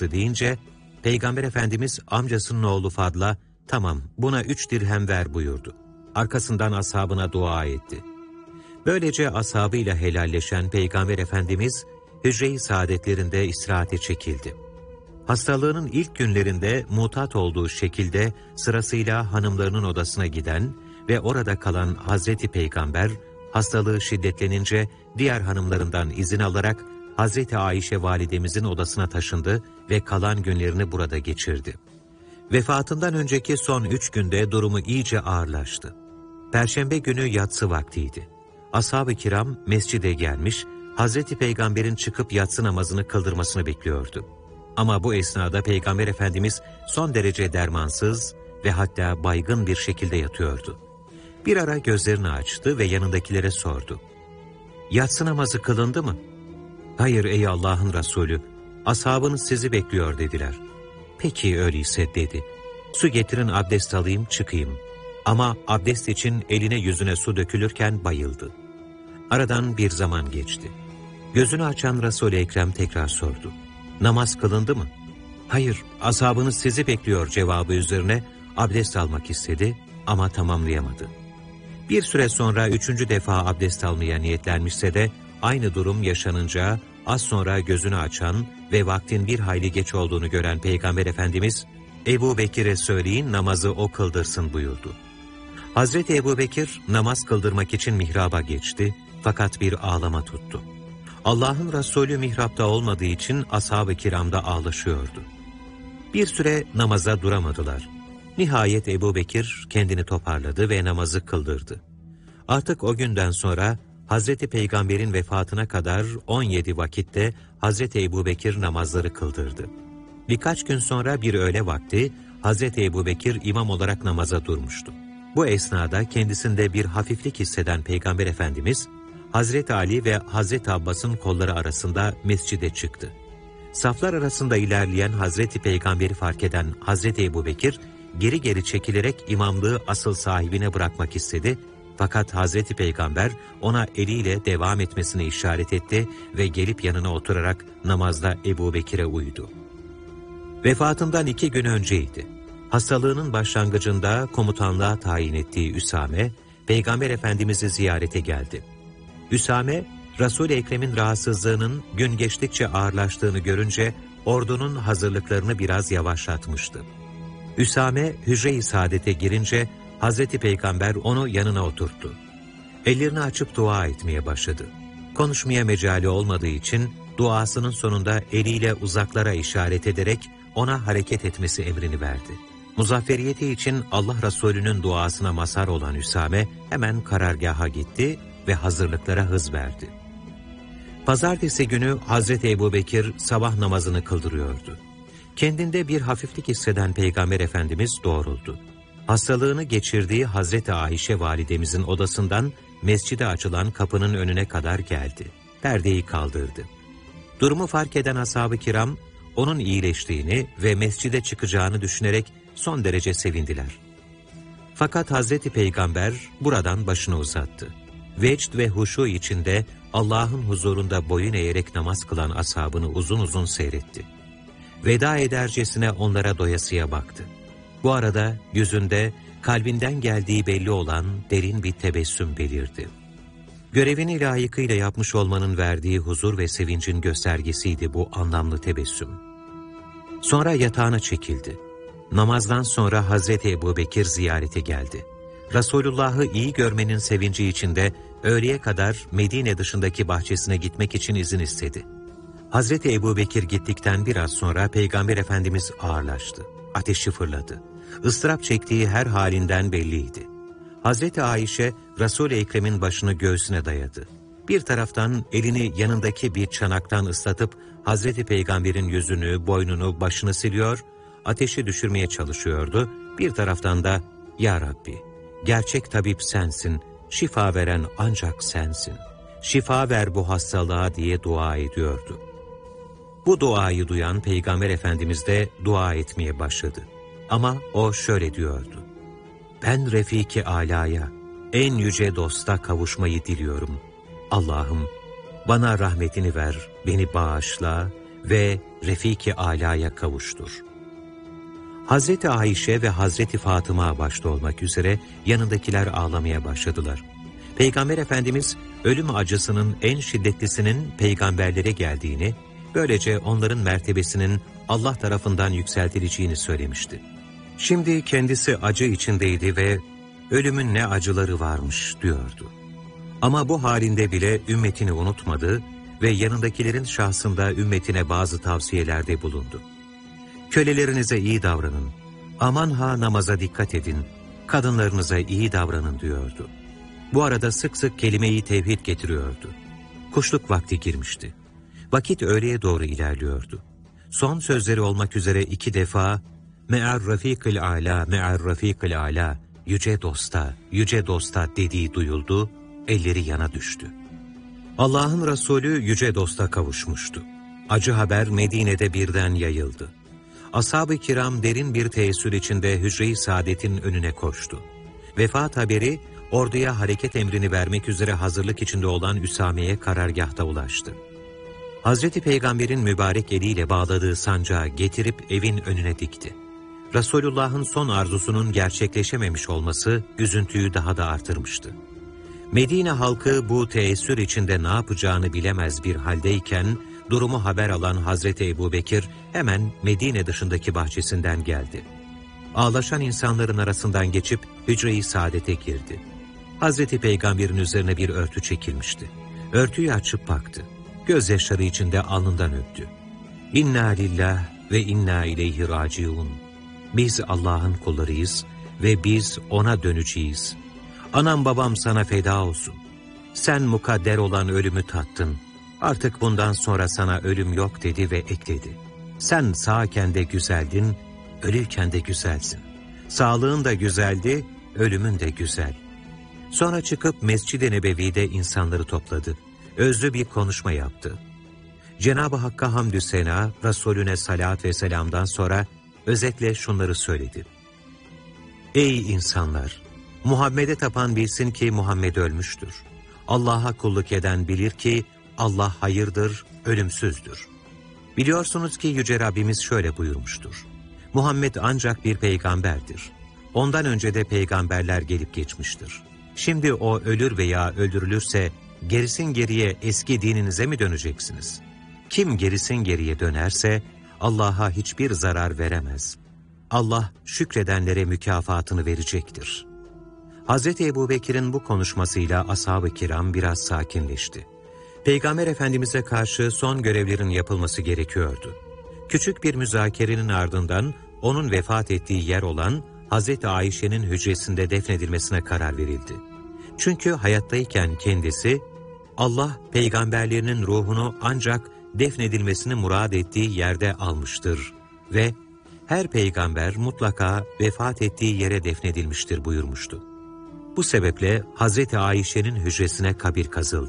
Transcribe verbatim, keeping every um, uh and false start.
çıktı deyince, Peygamber Efendimiz amcasının oğlu Fadl'a, tamam buna üç dirhem ver buyurdu. Arkasından ashabına dua etti. Böylece ashabıyla helalleşen Peygamber Efendimiz, hücre-i saadetlerinde istirahate çekildi. Hastalığının ilk günlerinde mutat olduğu şekilde sırasıyla hanımlarının odasına giden ve orada kalan Hazreti Peygamber, hastalığı şiddetlenince diğer hanımlarından izin alarak Hazreti Ayşe validemizin odasına taşındı ve kalan günlerini burada geçirdi. Vefatından önceki son üç günde durumu iyice ağırlaştı. Perşembe günü yatsı vaktiydi. Ashab-ı kiram mescide gelmiş, Hazreti Peygamber'in çıkıp yatsı namazını kıldırmasını bekliyordu. Ama bu esnada Peygamber Efendimiz son derece dermansız ve hatta baygın bir şekilde yatıyordu. Bir ara gözlerini açtı ve yanındakilere sordu. Yatsı namazı kılındı mı? Hayır ey Allah'ın Resulü, ashabınız sizi bekliyor dediler. Peki öyleyse dedi. Su getirin abdest alayım çıkayım. Ama abdest için eline yüzüne su dökülürken bayıldı. Aradan bir zaman geçti. Gözünü açan Resul-i Ekrem tekrar sordu. Namaz kılındı mı? Hayır, ashabınız sizi bekliyor cevabı üzerine abdest almak istedi ama tamamlayamadı. Bir süre sonra üçüncü defa abdest almaya niyetlenmişse de aynı durum yaşanınca az sonra gözünü açan ve vaktin bir hayli geç olduğunu gören Peygamber Efendimiz, Ebu Bekir'e söyleyin namazı o kıldırsın buyurdu. Hazreti Ebu Bekir namaz kıldırmak için mihraba geçti fakat bir ağlama tuttu. Allah'ın Resulü mihrapta olmadığı için ashab-ı kiramda ağlaşıyordu. Bir süre namaza duramadılar. Nihayet Ebu Bekir kendini toparladı ve namazı kıldırdı. Artık o günden sonra Hazreti Peygamber'in vefatına kadar on yedi vakitte Hazreti Ebu Bekir namazları kıldırdı. Birkaç gün sonra bir öğle vakti Hazreti Ebu Bekir imam olarak namaza durmuştu. Bu esnada kendisinde bir hafiflik hisseden Peygamber Efendimiz, Hazreti Ali ve Hazreti Abbas'ın kolları arasında mescide çıktı. Saflar arasında ilerleyen Hazreti Peygamber'i fark eden Hazreti Ebu Bekir, geri geri çekilerek imamlığı asıl sahibine bırakmak istedi, fakat Hazreti Peygamber ona eliyle devam etmesine işaret etti ve gelip yanına oturarak namazda Ebu Bekir'e uydu. Vefatından iki gün önceydi. Hastalığının başlangıcında komutanlığa tayin ettiği Üsame, Peygamber Efendimiz'i ziyarete geldi. Üsame, Resul-i Ekrem'in rahatsızlığının gün geçtikçe ağırlaştığını görünce ordunun hazırlıklarını biraz yavaşlatmıştı. Üsame, hücre-i saadete girince Hazreti Peygamber onu yanına oturttu. Ellerini açıp dua etmeye başladı. Konuşmaya mecali olmadığı için duasının sonunda eliyle uzaklara işaret ederek ona hareket etmesi emrini verdi. Muzafferiyeti için Allah Resulü'nün duasına mazhar olan Üsame hemen karargaha gitti ve hazırlıklara hız verdi. Pazartesi günü Hazreti Ebu Bekir sabah namazını kıldırıyordu. Kendinde bir hafiflik hisseden Peygamber Efendimiz doğruldu. Hastalığını geçirdiği Hazreti Ayşe validemizin odasından mescide açılan kapının önüne kadar geldi. Perdeyi kaldırdı. Durumu fark eden ashab-ı kiram, onun iyileştiğini ve mescide çıkacağını düşünerek son derece sevindiler. Fakat Hazreti Peygamber buradan başını uzattı. Vecd ve huşu içinde Allah'ın huzurunda boyun eğerek namaz kılan ashabını uzun uzun seyretti. Veda edercesine onlara doyasıya baktı. Bu arada yüzünde kalbinden geldiği belli olan derin bir tebessüm belirdi. Görevini layıkıyla yapmış olmanın verdiği huzur ve sevincin göstergesiydi bu anlamlı tebessüm. Sonra yatağına çekildi. Namazdan sonra Hazreti Ebu Bekir ziyarete geldi. Resulullah'ı iyi görmenin sevinci içinde öğleye kadar Medine dışındaki bahçesine gitmek için izin istedi. Hazreti Ebu Bekir gittikten biraz sonra Peygamber Efendimiz ağırlaştı. Ateşi fırladı. Istırap çektiği her halinden belliydi. Hazreti Ayşe, Resul-i Ekrem'in başını göğsüne dayadı. Bir taraftan elini yanındaki bir çanaktan ıslatıp Hazreti Peygamber'in yüzünü, boynunu, başını siliyor, ateşi düşürmeye çalışıyordu. Bir taraftan da, "Ya Rabbi, gerçek tabip sensin, şifa veren ancak sensin. Şifa ver bu hastalığa" diye dua ediyordu. Bu duayı duyan Peygamber Efendimiz de dua etmeye başladı. Ama o şöyle diyordu: "Ben Refik-i Alâ'ya, en yüce dosta kavuşmayı diliyorum. Allah'ım, bana rahmetini ver, beni bağışla ve Refik-i Ala'ya kavuştur. Hazreti Ayşe ve Hazreti Fatıma başta olmak üzere yanındakiler ağlamaya başladılar. Peygamber Efendimiz ölüm acısının en şiddetlisinin peygamberlere geldiğini, böylece onların mertebesinin Allah tarafından yükseltileceğini söylemişti. Şimdi kendisi acı içindeydi ve ölümün ne acıları varmış diyordu. Ama bu halinde bile ümmetini unutmadı ve yanındakilerin şahsında ümmetine bazı tavsiyelerde bulundu. Kölelerinize iyi davranın, aman ha namaza dikkat edin, kadınlarınıza iyi davranın diyordu. Bu arada sık sık kelime-i tevhid getiriyordu. Kuşluk vakti girmişti. Vakit öğleye doğru ilerliyordu. Son sözleri olmak üzere iki defa me'ar rafikil ala, me'ar rafikil ala, yüce dosta, yüce dosta dediği duyuldu, elleri yana düştü. Allah'ın Resulü yüce dosta kavuşmuştu. Acı haber Medine'de birden yayıldı. Ashab-ı kiram derin bir teessür içinde hücre-i saadetin önüne koştu. Vefat haberi orduya hareket emrini vermek üzere hazırlık içinde olan Üsame'ye karargâhta ulaştı. Hazreti Peygamber'in mübarek eliyle bağladığı sancağı getirip evin önüne dikti. Resulullah'ın son arzusunun gerçekleşememiş olması üzüntüyü daha da artırmıştı. Medine halkı bu teessür içinde ne yapacağını bilemez bir haldeyken, durumu haber alan Hazreti Ebubekir hemen Medine dışındaki bahçesinden geldi. Ağlaşan insanların arasından geçip hücre-i saadete girdi. Hazreti Peygamber'in üzerine bir örtü çekilmişti. Örtüyü açıp baktı. Gözyaşları içinde alnından öptü. İnna lillah ve inna ileyhi raciun. Biz Allah'ın kullarıyız ve biz ona döneceğiz. Anam babam sana feda olsun. Sen mukadder olan ölümü tattın. Artık bundan sonra sana ölüm yok dedi ve ekledi. Sen sağken de güzeldin, ölürken de güzelsin. Sağlığın da güzeldi, ölümün de güzel. Sonra çıkıp Mescid-i Nebevi'de insanları topladı. Özlü bir konuşma yaptı. Cenab-ı Hakk'a hamdü sena, Resulüne salat ve selamdan sonra özetle şunları söyledi. Ey insanlar! Muhammed'e tapan bilsin ki Muhammed ölmüştür. Allah'a kulluk eden bilir ki Allah hayırdır, ölümsüzdür. Biliyorsunuz ki Yüce Rabbimiz şöyle buyurmuştur. Muhammed ancak bir peygamberdir. Ondan önce de peygamberler gelip geçmiştir. Şimdi o ölür veya öldürülürse gerisin geriye eski dininize mi döneceksiniz? Kim gerisin geriye dönerse Allah'a hiçbir zarar veremez. Allah şükredenlere mükafatını verecektir. Hazreti Ebubekir'in bu konuşmasıyla ashab-ı kiram biraz sakinleşti. Peygamber Efendimiz'e karşı son görevlerin yapılması gerekiyordu. Küçük bir müzakerenin ardından onun vefat ettiği yer olan Hazreti Ayşe'nin hücresinde defnedilmesine karar verildi. Çünkü hayattayken kendisi, Allah peygamberlerinin ruhunu ancak defnedilmesini murad ettiği yerde almıştır ve her peygamber mutlaka vefat ettiği yere defnedilmiştir buyurmuştu. Bu sebeple Hazreti Ayşe'nin hücresine kabir kazıldı.